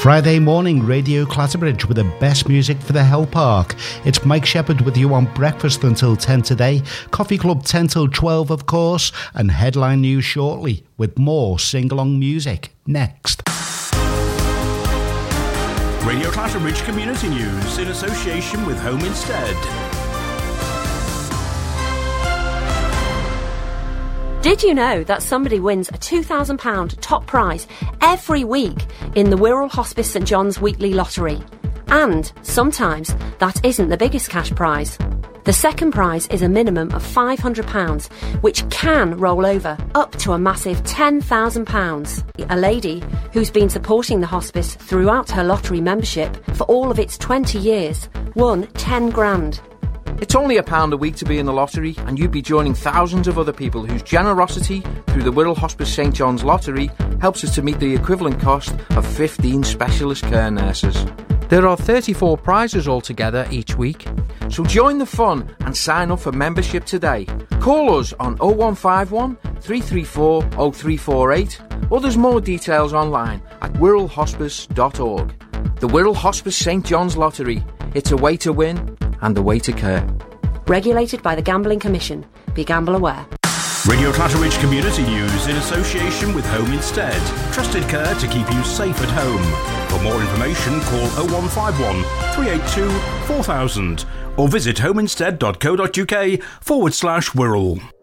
Friday morning, Radio Clatterbridge with the best music for the Hell Park. It's Mike Shepherd with you on breakfast until 10 today, Coffee Club 10 till 12 of course, and headline news shortly with more sing-along music next. Radio Clatterbridge Community News in association with Home Instead. Did you know that somebody wins a £2,000 top prize every week in the Wirral Hospice St John's Weekly Lottery? And sometimes that isn't the biggest cash prize. The second prize is a minimum of £500, which can roll over up to a massive £10,000. A lady who's been supporting the hospice throughout her lottery membership for all of its 20 years won 10 grand. It's only £1 a week to be in the lottery, and you'd be joining thousands of other people whose generosity through the Wirral Hospice St John's Lottery helps us to meet the equivalent cost of 15 specialist care nurses. There are 34 prizes altogether each week, so join the fun and sign up for membership today. Call us on 0151 334 0348, or there's more details online at wirralhospice.org. The Wirral Hospice St John's Lottery. It's a way to win and a way to care. Regulated by the Gambling Commission. Be gamble aware. Radio Clatterbridge Community News in association with Home Instead. Trusted care to keep you safe at home. For more information, call 0151 382 4000 or visit homeinstead.co.uk/Wirral.